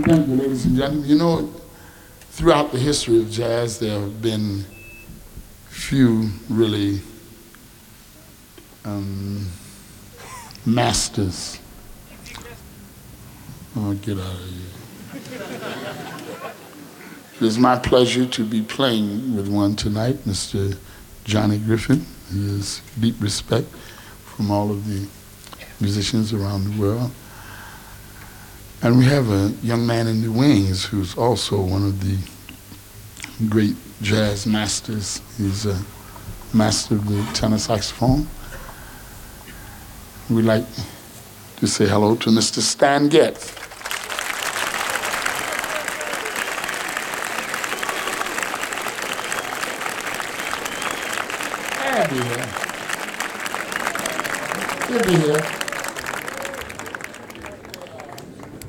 Thank you, ladies and gentlemen. You know, throughout the history of jazz, there have been few really um, masters. Oh, get out of here. It is my pleasure to be playing with one tonight, Mr. Johnny Griffin. He has deep respect from all of the musicians around the world. And we have a young man in the wings who's also one of the great jazz masters. He's a master of the tenor saxophone. We'd like to say hello to Mr. Stan Getz. Good to be here.